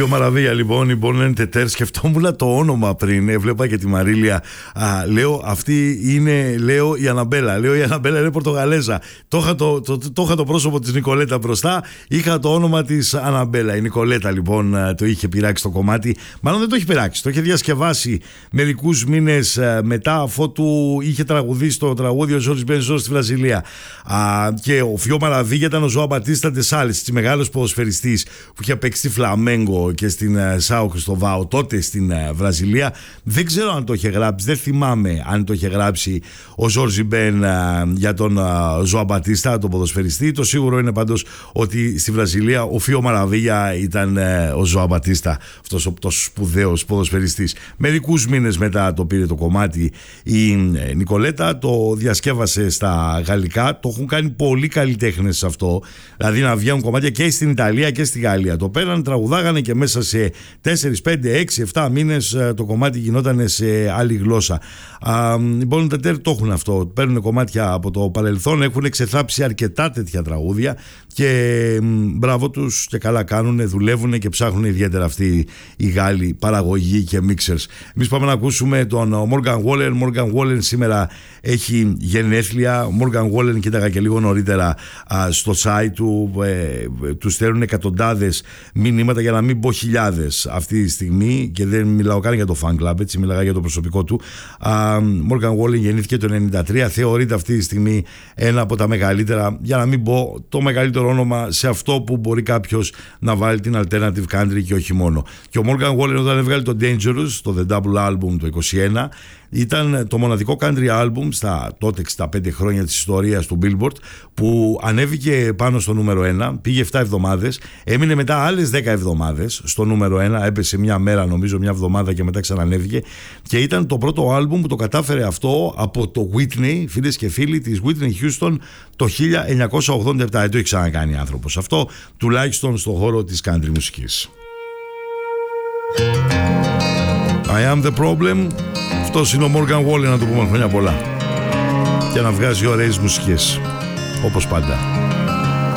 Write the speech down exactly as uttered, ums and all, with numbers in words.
Οφείο Μαραβία λοιπόν, η Bonne Terre. Σκεφτόμουν το όνομα πριν, έβλεπα και τη Μαρίλια. Α, λέω αυτή είναι, λέω η Αναμπέλα. Λέω η Αναμπέλα είναι Πορτογαλέζα. Το είχα το, το, το, το, είχα το πρόσωπο της Νικολέτα μπροστά, είχα το όνομα της Αναμπέλα. Η Νικολέτα λοιπόν το είχε πειράξει το κομμάτι. Μάλλον δεν το είχε πειράξει, το είχε διασκευάσει μερικούς μήνες μετά, αφότου είχε τραγουδίσει το τραγούδι ο Ζόρις Ben στη Βραζιλία. Α, και ο Οφείο Μαραβίγια ήταν ο Ζωά Μπατίστα Ντεσάλες, μεγάλος ποδοσφαιριστής που είχε παίξει στη Φλαμέγκο και στην Σάο Χριστοβάο τότε στην Βραζιλία. Δεν ξέρω αν το είχε γράψει, δεν θυμάμαι αν το είχε γράψει ο Ζόρζι Μπεν για τον Ζωά Μπατίστα, τον ποδοσφαιριστή. Το σίγουρο είναι πάντως ότι στη Βραζιλία ο Οφείο Μαραβίγια ήταν ο Ζωά Μπατίστα, αυτός ο τόσο σπουδαίος ποδοσφαιριστής. Μερικούς μήνες μετά το πήρε το κομμάτι η Νικολέτα, το διασκεύασε στα γαλλικά. Το έχουν κάνει πολλοί καλλιτέχνες αυτό, δηλαδή να βγαίνουν κομμάτια και στην Ιταλία και στη Γαλλία. Το πέραν, τραγουδάγανε και μέσα σε τέσσερα, πέντε, έξι, επτά μήνες το κομμάτι γινόταν σε άλλη γλώσσα. Οι Bonne Terre το έχουν αυτό. Παίρνουν κομμάτια από το παρελθόν, έχουν εξεθάψει αρκετά τέτοια τραγούδια και μπράβο τους και καλά κάνουν, δουλεύουν και ψάχνουν ιδιαίτερα αυτοί οι Γάλλοι παραγωγοί και mixers. Εμείς πάμε να ακούσουμε τον Morgan Wallen. Morgan Wallen σήμερα έχει γενέθλια. Morgan Wallen, κοίταγα και λίγο νωρίτερα α, στο site του, ε, του στέλνουν εκατοντάδες μηνύματα, για να μην πω χιλιάδες αυτή τη στιγμή, και δεν μιλάω καν για το fan club, έτσι μιλάγα για το προσωπικό του. α, Morgan Wallen γεννήθηκε το ενενήντα τρία, θεωρείται αυτή τη στιγμή ένα από τα μεγαλύτερα, για να μην πω το μεγαλύτερο όνομα σε αυτό που μπορεί κάποιος να βάλει την alternative country και όχι μόνο. Και ο Morgan Wallen όταν έβγαλε το Dangerous, το The Double Album το είκοσι ένα, ήταν το μοναδικό country album στα τότε εξήντα πέντε χρόνια της ιστορίας του Billboard που ανέβηκε πάνω στο νούμερο ένα, πήγε επτά εβδομάδες, έμεινε μετά άλλες δέκα εβδομάδες στο νούμερο ένα, έπεσε μια μέρα νομίζω, μια εβδομάδα και μετά ξανανέβηκε, και ήταν το πρώτο album που το κατάφερε αυτό από το Whitney, φίλες και φίλοι, της Whitney Houston το χίλια εννιακόσια ογδόντα επτά. Δεν το έχει ξανακάνει άνθρωπος αυτό, τουλάχιστον στον χώρο της country μουσικής. I am the problem. Αυτός είναι ο Morgan Wallen, να του πούμε χρόνια πολλά και να βγάζει ωραίες μουσικές όπως πάντα.